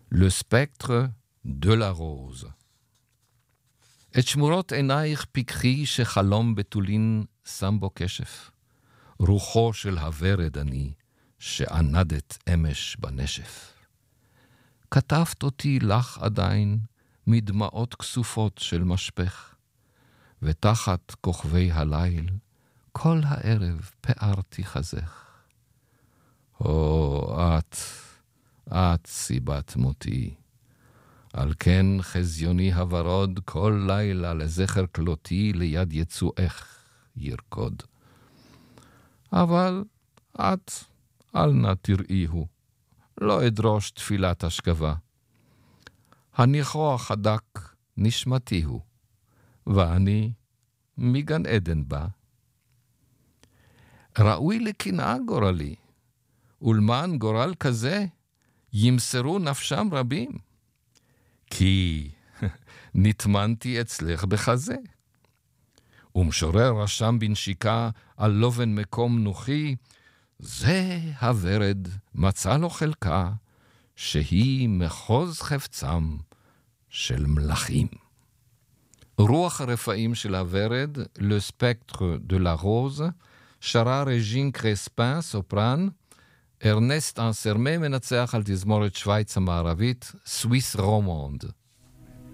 Le spectre de la rose. את שמורות עינייך פיקחי שחלום בתולין שם בו כשף. רוחו של הורד אני, שענדת אמש בנשף. כתבת אותי לך עדיין מדמעות כסופות של משפך, ותחת כוכבי הליל כל הערב פארתי חזך. את סיבת מותי, על כן חזיוני הוורוד כל לילה לזכר כלותי ליד יצואך ירקוד. אבל את אל נא תראיהו, לא אדרוש תפילת השכבה. הניחוח הדק נשמתי הוא, ואני מגן עדן בא. ראוי לקנאה גורלי, ולמען גורל כזה ימסרו נפשם רבים, כי נטמנתי אצלך בחזה. ומשורר רשם בנשיקה על לובן מקום נוחי, זה הורד מצא לו חלקה, שהיא מחוז חפצם של מלאכים. רוח הרפאים של הורד, Le Spectre de la Rose, שרה רג'ין קרספן, סופרן, ארנסט אנסרמה מנצח על תזמורת שוויץ המערבית, סוויס רומונד.